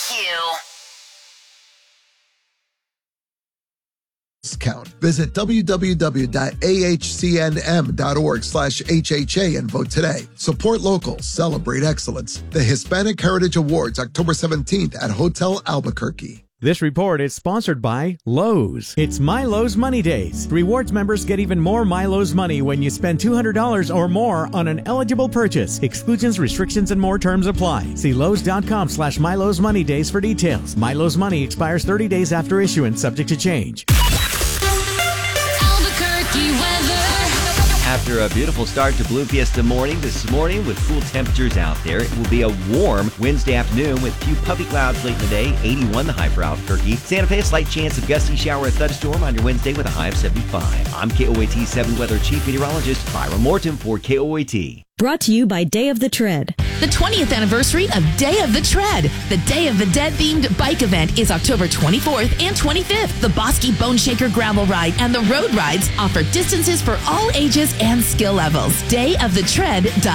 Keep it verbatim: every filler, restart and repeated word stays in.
you. Count. Visit www.ahcnm.org slash HHA and vote today. Support local. Celebrate excellence. The Hispanic Heritage Awards, October seventeenth at Hotel Albuquerque. This report is sponsored by Lowe's. It's My Lowe's Money Days. Rewards members get even more My Lowe's money when you spend two hundred dollars or more on an eligible purchase. Exclusions, restrictions, and more terms apply. See Lowe's.com slash My Lowe's Money Days for details. My Lowe's Money expires thirty days after issuance, subject to change. Albuquerque weather. After a beautiful start to Blue Fiesta morning this morning with cool temperatures out there, it will be a warm Wednesday afternoon with a few puffy clouds late in the day, eighty-one the high for Albuquerque. Santa Fe, a slight chance of gusty shower or thunderstorm on your Wednesday with a high of seventy-five. I'm K O A T seven Weather Chief Meteorologist Byron Morton for K O A T. Brought to you by Day of the Tread. The twentieth anniversary of Day of the Tread. The Day of the Dead themed bike event is October twenty-fourth and twenty-fifth. The Bosky Bone Shaker Gravel Ride and the Road Rides offer distances for all ages and skill levels. day of the tread dot